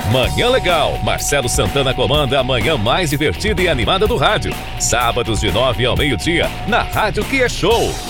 Manhã Legal. Marcelo Santana comanda a manhã mais divertida e animada do rádio. Sábados de 9 ao meio-dia, na Rádio Que é Show.